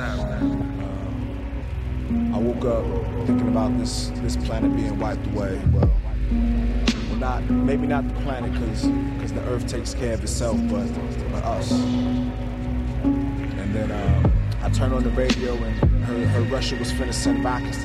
I woke up thinking about this planet being wiped away. Well, maybe not the planet, because the Earth takes care of itself, but us. And then I turned on the radio and heard Russia was finna send rockets to